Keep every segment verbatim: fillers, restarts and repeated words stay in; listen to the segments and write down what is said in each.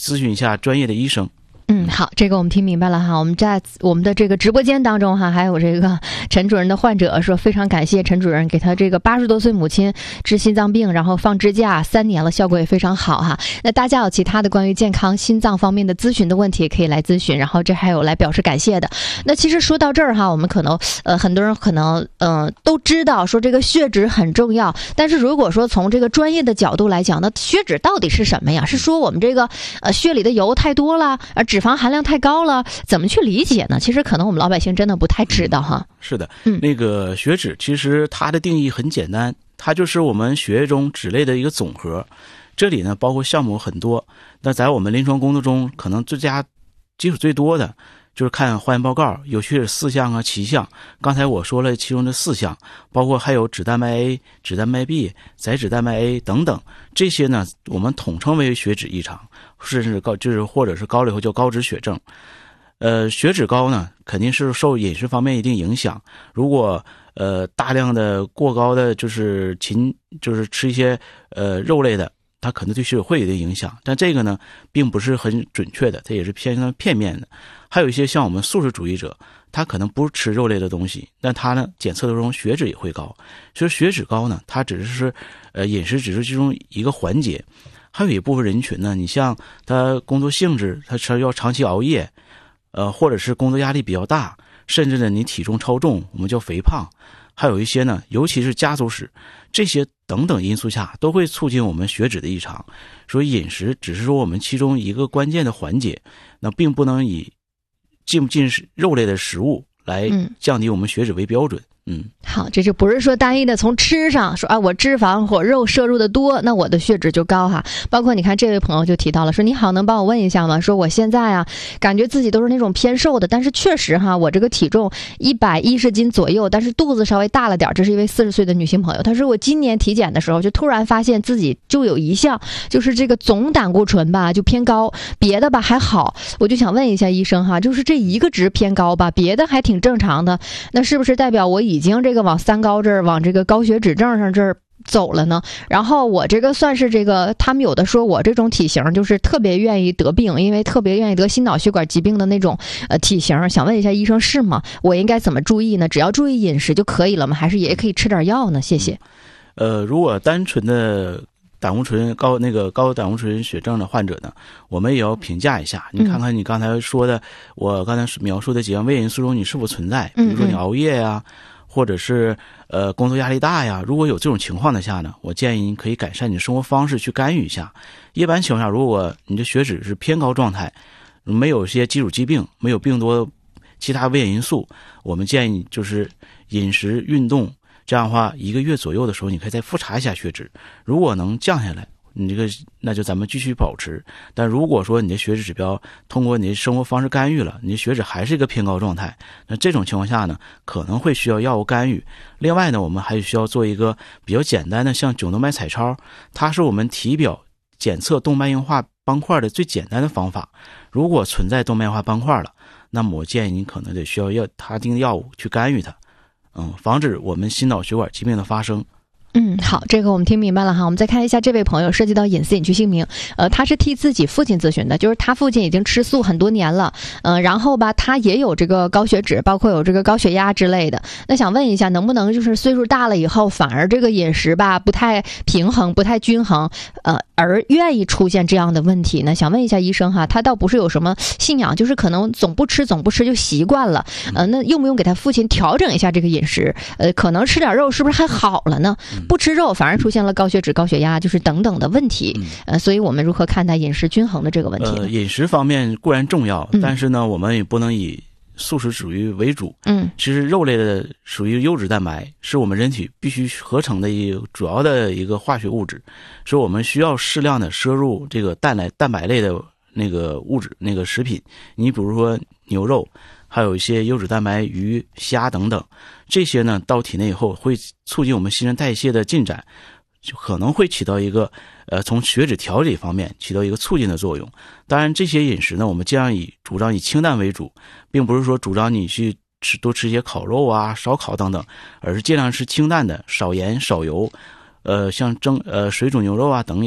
咨询一下专业的医生。 嗯，好，这个我们听明白了哈。我们在我们的这个直播间当中哈，还有这个陈主任的患者说，非常感谢陈主任给他这个八十多岁母亲治心脏病，然后放支架三年了，效果也非常好哈。那大家有其他的关于健康心脏方面的咨询的问题，也可以来咨询。然后这还有来表示感谢的。那其实说到这儿哈，我们可能呃很多人可能嗯、呃、都知道说这个血脂很重要，但是如果说从这个专业的角度来讲，那血脂到底是什么呀？是说我们这个呃血里的油太多了，而脂肪含量太高了，怎么去理解呢？其实可能我们老百姓真的不太知道哈。 是的， 嗯， 那个血脂其实它的定义很简单，它就是我们血液中脂类的一个总和。这里呢包括项目很多，那在我们临床工作中可能最佳基础最多的就是看化验报告，有血脂四项啊七项。刚才我说了其中的四项，包括还有脂蛋白 A、脂蛋白 B、载脂蛋白 A 等等，这些呢我们统称为血脂异常，甚至高就是或者是高了以后叫高脂血症。呃，血脂高呢，肯定是受饮食方面一定影响。如果呃大量的过高的就是禽就是吃一些呃肉类的，它可能对血脂会有一定影响，但这个呢并不是很准确的，它也是偏向片面的。还有一些像我们素食主义者，他可能不吃肉类的东西，但他呢检测的中血脂也会高。所以血脂高呢，它只是呃饮食只是其中一个环节。还有一部分人群呢，你像他工作性质，他是要长期熬夜，呃，或者是工作压力比较大，甚至呢你体重超重，我们叫肥胖。还有一些呢，尤其是家族史，这些等等因素下都会促进我们血脂的异常。所以饮食只是说我们其中一个关键的环节，那并不能以进不进肉类的食物来降低我们血脂为标准。嗯， 好，这就不是说单一的从吃上说啊，我脂肪或肉摄入的多，那我的血脂就高哈。包括你看这位朋友就提到了说，你好，能帮我问一下吗？说我现在啊，感觉自己都是那种偏瘦的，但是确实哈，我这个体重一百一十斤左右，但是肚子稍微大了点。这是一位四十岁的女性朋友，她说我今年体检的时候就突然发现自己就有一项，就是这个总胆固醇吧就偏高，别的吧还好。我就想问一下医生哈，就是这一个值偏高吧，别的还挺正常的，那是不是代表我已经这个往三高这儿往这个高血脂症上这儿走了呢？然后我这个算是这个，他们有的说我这种体型就是特别愿意得病，因为特别愿意得心脑血管疾病的那种呃体型，想问一下医生是吗？我应该怎么注意呢？只要注意饮食就可以了吗？还是也可以吃点药呢？谢谢。 呃，如果单纯的胆固醇高那个高胆固醇血症的患者呢，我们也要评价一下。你看看你刚才说的，嗯、我刚才描述的几样危险因素中你是否存在，比如说你熬夜呀、啊。嗯嗯或者是呃工作压力大呀，如果有这种情况的下呢，我建议你可以改善你的生活方式去干预一下。一般情况下，如果你的血脂是偏高状态，没有一些基础疾病，没有病多其他危险因素，我们建议就是饮食运动，这样的话一个月左右的时候，你可以再复查一下血脂，如果能降下来，你这个那就咱们继续保持。但如果说你的血脂指标通过你的生活方式干预了，你的血脂还是一个偏高状态，那这种情况下呢，可能会需要药物干预。另外呢，我们还需要做一个比较简单的像颈动脉彩超，它是我们体表检测动脉硬化斑块的最简单的方法。如果存在动脉硬化斑块了，那么我建议你可能得需要药他定的药物去干预它，嗯，防止我们心脑血管疾病的发生。 嗯，好，这个我们听明白了哈。我们再看一下这位朋友，涉及到隐私隐去姓名，呃，他是替自己父亲咨询的，就是他父亲已经吃素很多年了，嗯、呃，然后吧，他也有这个高血脂，包括有这个高血压之类的。那想问一下，能不能就是岁数大了以后，反而这个饮食吧不太平衡、不太均衡，呃，而愿意出现这样的问题呢？想问一下医生哈，他倒不是有什么信仰，就是可能总不吃、总不吃就习惯了，呃，那用不用给他父亲调整一下这个饮食？呃，可能吃点肉是不是还好了呢？不吃肉反而出现了高血脂、高血压，就是等等的问题。呃，所以我们如何看待饮食均衡的这个问题呢？ 呃，饮食方面固然重要，嗯、但是呢，我们也不能以素食主义为主。嗯，其实肉类的属于优质蛋白，是我们人体必须合成的一个主要的一个化学物质，所以我们需要适量的摄入这个蛋类、蛋白类的那个物质、那个食品。你比如说牛肉。还有一些优质蛋白、鱼、虾等等，这些呢到体内以后会促进我们新陈代谢的进展，就可能会起到一个呃从血脂调理方面起到一个促进的作用。当然，这些饮食呢，我们尽量以主张以清淡为主，并不是说主张你去吃多吃一些烤肉啊、烧烤等等，而是尽量吃清淡的，少盐少油，呃，像蒸呃水煮牛肉啊等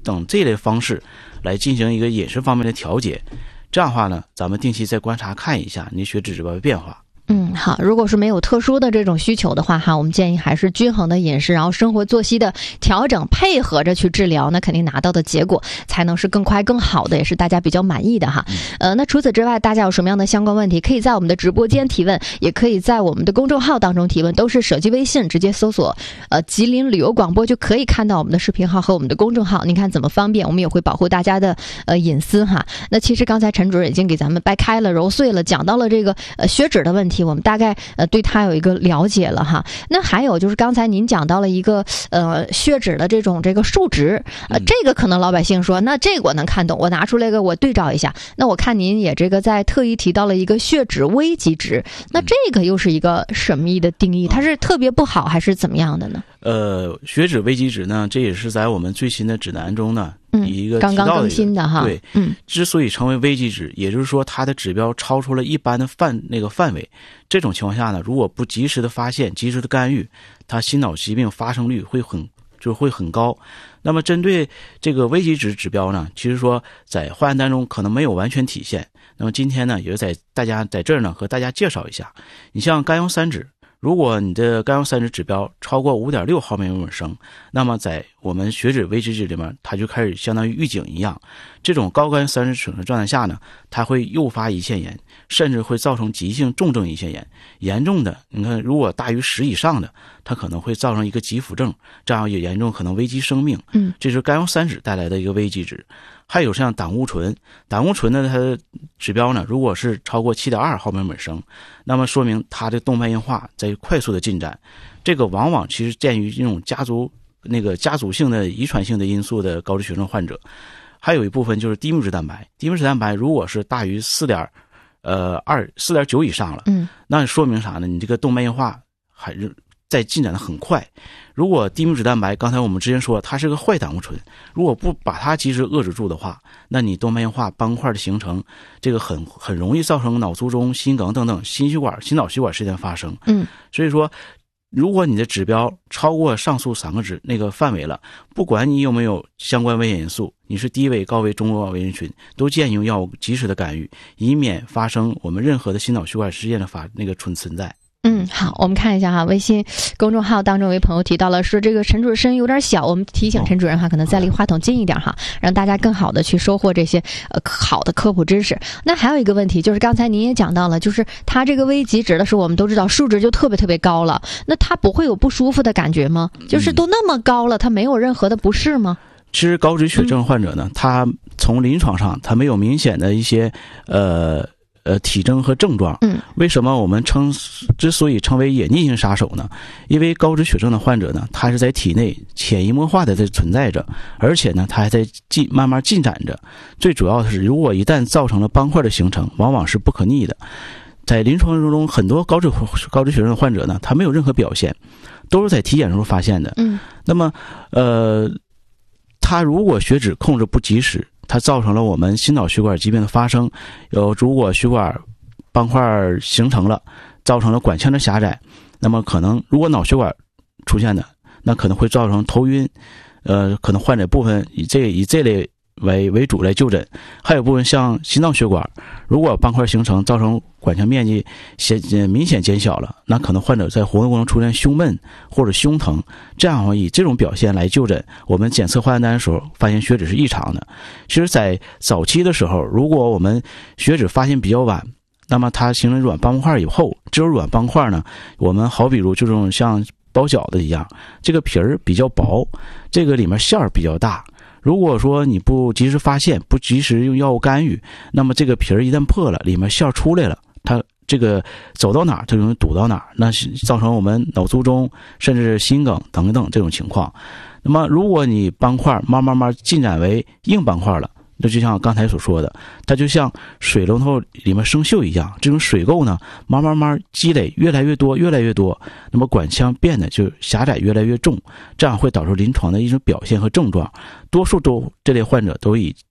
等这类方式来进行一个饮食方面的调节。这样的话呢，咱们定期再观察看一下你血脂指标的变化。 嗯，好，如果是没有特殊的这种需求的话哈，我们建议还是均衡的饮食，然后生活作息的调整，配合着去治疗，那肯定拿到的结果才能是更快更好的，也是大家比较满意的哈。呃，那除此之外，大家有什么样的相关问题，可以在我们的直播间提问，也可以在我们的公众号当中提问，都是手机微信直接搜索呃吉林旅游广播就可以看到我们的视频号和我们的公众号，您看怎么方便，我们也会保护大家的呃隐私哈。那其实刚才陈主任已经给咱们掰开了揉碎了，讲到了这个呃血脂的问题，我们大概呃对它有一个了解了哈。那还有就是刚才您讲到了一个呃血脂的这种这个数值，呃这个可能老百姓说，那这个我能看懂，我拿出来个我对照一下。那我看您也这个在特意提到了一个血脂危急值，那这个又是一个什么的定义？它是特别不好还是怎么样的呢？ 呃，血脂危急值呢，这也是在我们最新的指南中呢。 嗯， 一个刚刚更新的哈， 对， 嗯， 之所以成为危急值，也就是说它的指标超出了一般的范那个范围，这种情况下呢，如果不及时的发现、及时的干预，它心脑疾病发生率会很就会很高。那么针对这个危急值指标呢，其实说在化验单中可能没有完全体现。那么今天呢，也是在大家在这儿呢和大家介绍一下，你像甘油三酯。如果你的甘油三酯指标超过 五点六毫每每升，那么在我们血脂危急值里面，它就开始相当于预警一样。这种高甘油三酯水平的状态下呢，它会诱发胰腺炎，甚至会造成急性重症胰腺炎。严重的，你看如果大于十以上的，它可能会造成一个急腹症，这样也严重可能危及生命。 嗯， 这是甘油三酯带来的一个危急值。还有像胆固醇，胆固醇呢，它的指标呢，如果是超过 七点二毫每每升，那么说明它的动脉硬化在快速的进展。这个往往其实鉴于这种家族那个家族性的遗传性的因素的高脂血症患者。还有一部分就是低密度脂蛋白，低密度脂蛋白如果是大于四点呃二四点九以上了， 嗯， 那说明啥呢？你这个动脉硬化还是在进展的很快。如果低密度脂蛋白，刚才我们之前说它是个坏胆固醇，如果不把它及时遏制住的话，那你动脉硬化斑块的形成，这个很很容易造成脑卒中、心梗等等心血管、心脑血管事件发生。 嗯， 所以说，如果你的指标超过上述三个值那个范围了，不管你有没有相关危险因素，你是低危、高危、中高危人群，都建议要及时的干预，以免发生我们任何的心脑血管事件的发那个存存在。 嗯，好，我们看一下哈，微信公众号当中有位朋友提到了说，这个陈主任声音有点小，我们提醒陈主任哈，可能再离话筒近一点哈，让大家更好的去收获这些呃好的科普知识。那还有一个问题就是刚才您也讲到了，就是他这个危急值的时候，我们都知道数值就特别特别高了，那他不会有不舒服的感觉吗？就是都那么高了，他没有任何的不适吗？ 其实高脂血症患者呢，他从临床上他没有明显的一些呃。呃，体征和症状， 嗯， 为什么我们称之所以称为隐匿性杀手呢？因为高脂血症的患者呢，他是在体内潜移默化的在存在着，而且呢，他还在进慢慢进展着。最主要的是，如果一旦造成了斑块的形成，往往是不可逆的。在临床中，很多高脂高脂血症的患者呢，他没有任何表现，都是在体检时候发现的。 嗯， 那么，呃，他如果血脂控制不及时，它造成了我们心脑血管疾病的发生，有如果血管斑块形成了，造成了管腔的狭窄，那么可能如果脑血管出现的，那可能会造成头晕，呃，可能患者部分以这以这类为为主来就诊，还有部分像心脏血管，如果斑块形成造成管腔面积显明显减小了，那可能患者在活动过程中出现胸闷或者胸疼，这样的话以这种表现来就诊，我们检测化验单的时候发现血脂是异常的。其实在早期的时候，如果我们血脂发现比较晚，那么它形成软斑块以后，这种软斑块呢，我们好比如这种像包饺子一样，这个皮儿比较薄，这个里面馅儿比较大，如果说你不及时发现，不及时用药物干预，那么这个皮儿一旦破了，里面馅儿出来了，它这个走到哪儿就容易堵到哪儿，那造成我们脑卒中甚至心梗等等这种情况。那么如果你斑块慢慢慢进展为硬斑块了，那就像刚才所说的，它就像水龙头里面生锈一样，这种水垢呢慢慢慢积累越来越多越来越多，那么管腔变得就狭窄越来越重，这样会导致临床的一种表现和症状。多数都这类患者都以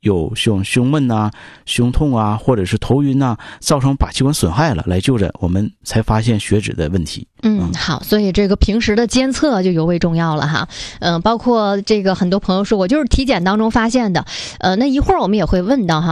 有胸胸闷呐、胸痛啊，或者是头晕呐，造成靶器官损害了，来就诊，我们才发现血脂的问题。 嗯，好，所以这个平时的监测就尤为重要了哈。嗯、呃，包括这个很多朋友说我就是体检当中发现的，呃，那一会儿我们也会问到哈。